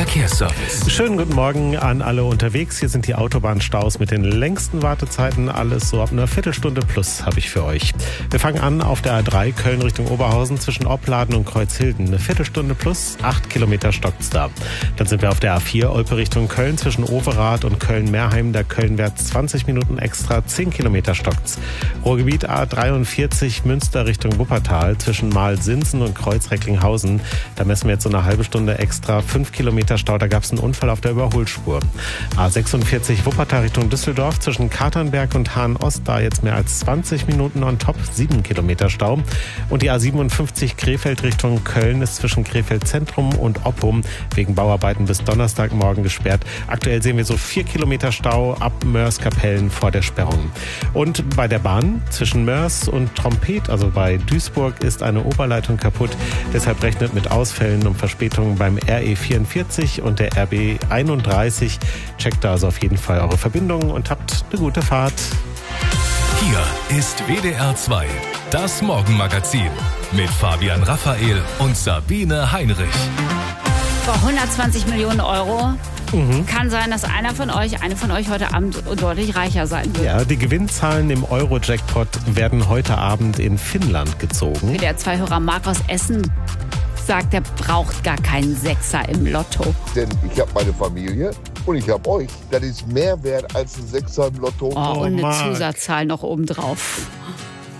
Verkehrsservice. Schönen guten Morgen an alle unterwegs. Hier sind die Autobahnstaus mit den längsten Wartezeiten. Alles so ab einer Viertelstunde plus habe ich für euch. Wir fangen an auf der A3 Köln Richtung Oberhausen zwischen Opladen und Kreuzhilden. Eine Viertelstunde plus, 8 Kilometer stockt's da. Dann sind wir auf der A4 Olpe Richtung Köln zwischen Overath und Köln-Meerheim. Der Köln-Wert 20 Minuten extra, 10 Kilometer stockt's. Ruhrgebiet A43 Münster Richtung Wuppertal zwischen Mahlsinsen und Kreuz-Recklinghausen. Da messen wir jetzt so eine halbe Stunde extra, 5 Kilometer Stau. Da gab es einen Unfall auf der Überholspur. A46 Wuppertal Richtung Düsseldorf zwischen Katernberg und Hahn-Ost. Da jetzt mehr als 20 Minuten on top, 7 Kilometer Stau. Und die A57 Krefeld Richtung Köln ist zwischen Krefeld Zentrum und Oppum wegen Bauarbeiten bis Donnerstagmorgen gesperrt. Aktuell sehen wir so 4 Kilometer Stau ab Mörs-Kapellen vor der Sperrung. Und bei der Bahn zwischen Mörs und Trompet, also bei Duisburg, ist eine Oberleitung kaputt. Deshalb rechnet mit Ausfällen und Verspätungen beim RE44 und der RB31. Checkt da also auf jeden Fall eure Verbindungen und habt eine gute Fahrt. Hier ist WDR 2, das Morgenmagazin mit Fabian Raphael und Sabine Heinrich. Vor 120 Millionen Euro. Kann sein, dass eine von euch heute Abend deutlich reicher sein wird. Ja, die Gewinnzahlen im Euro-Jackpot werden heute Abend in Finnland gezogen. Wie der Zwei-Hörer Mark aus Essen sagt, er braucht gar keinen Sechser im Lotto. Denn ich habe meine Familie und ich habe euch. Das ist mehr wert als ein Sechser im Lotto. Und eine Zusatzzahl noch obendrauf.